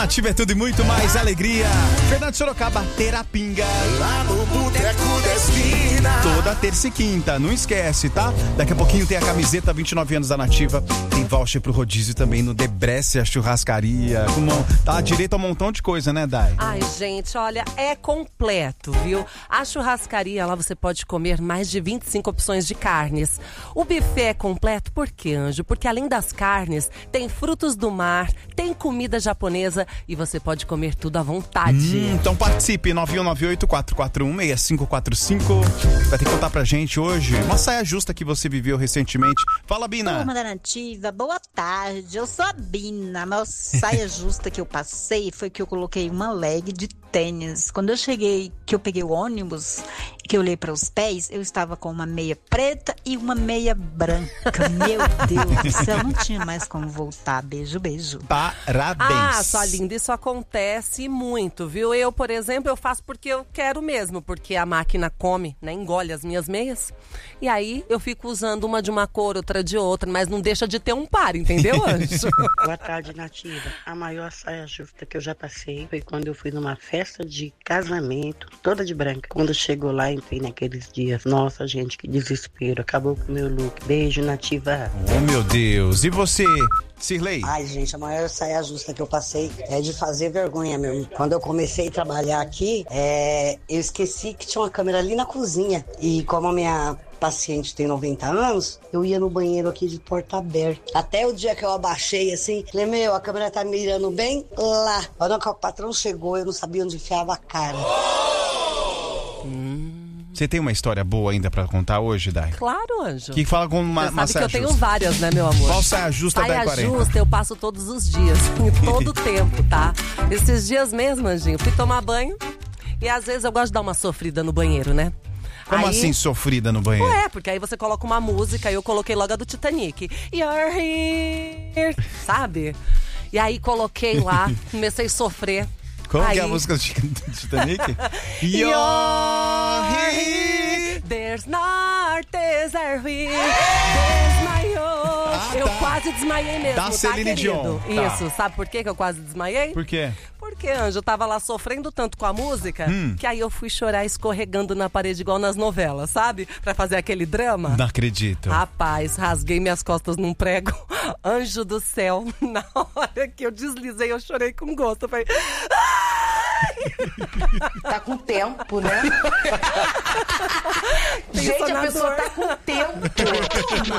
Nativa é tudo e muito mais alegria. Fernando Sorocaba, Terapinga. Lá no Boteco da Esquina. Toda terça e quinta, não esquece, tá? Daqui a pouquinho tem a camiseta 29 anos da Nativa. Tem voucher pro rodízio também no Debrecia Churrascaria. Tá direito a um montão de coisa, né, Dai? Ai, gente, olha, é completo, viu? A churrascaria, lá você pode comer mais de 25 opções de carnes. O buffet é completo por quê, Anjo? Porque além das carnes, tem frutos do mar, tem comida japonesa e você pode comer tudo à vontade. Então participe, 9198-441-6545. Vai ter que contar pra gente hoje uma saia justa que você viveu recentemente. Fala, Bina. Turma da Nativa, boa tarde. Eu sou a Bina. A maior saia justa que eu passei foi que eu coloquei uma leg de tênis. Quando eu cheguei, que eu peguei o ônibus, que eu olhei para os pés, eu estava com uma meia preta e uma meia branca. Meu Deus do céu, não tinha mais como voltar. Beijo, beijo. Parabéns. Ah, sua linda, isso acontece muito, viu? Eu, por exemplo, eu faço porque eu quero mesmo, porque a máquina come, né, engole as minhas meias. E aí eu fico usando uma de uma cor, outra de outra, mas não deixa de ter um par, entendeu, Anjo? Boa tarde, Nativa. A maior saia justa que eu já passei foi quando eu fui numa festa de casamento, toda de branca. Quando chegou lá, entrei naqueles dias. Nossa, gente, que desespero. Acabou com o meu look. Beijo, Nativa. Oh, meu Deus. E você, Cirlei? Ai, gente, a maior saia justa que eu passei é de fazer vergonha mesmo. Quando eu comecei a trabalhar aqui, eu esqueci que tinha uma câmera ali na cozinha. E como a minha paciente tem 90 anos, eu ia no banheiro aqui de porta aberta. Até o dia que eu abaixei assim, falei, a câmera tá mirando bem lá. Quando o patrão chegou, eu não sabia onde enfiava a cara. Você tem uma história boa ainda pra contar hoje, Dai? Claro, Anjo. Que fala com uma Você sabe saia que eu justa. tenho várias, né, meu amor? Qual saia justa, Dai 40? Saia justa eu passo todos os dias, em todo o tempo, tá? Esses dias mesmo, Anjinho, fui tomar banho e às vezes eu gosto de dar uma sofrida no banheiro, né? Como aí, assim, sofrida no banheiro? Porque aí você coloca uma música e eu coloquei logo a do Titanic. You're here, sabe? E aí coloquei lá, comecei a sofrer. Como aí... que é a música do Titanic? You're here, there's not desert here, desmaiou. Eu quase desmaiei mesmo, Da Celine Dion. Isso, sabe por que eu quase desmaiei? Por quê? Porque, Anjo, eu tava lá sofrendo tanto com a música que aí eu fui chorar escorregando na parede igual nas novelas, sabe? Pra fazer aquele drama. Não acredito. Rapaz, rasguei minhas costas num prego. Anjo do céu, na hora que eu deslizei, eu chorei com gosto. Eu falei... Tá com tempo, né? Gente, a pessoa tá com tempo.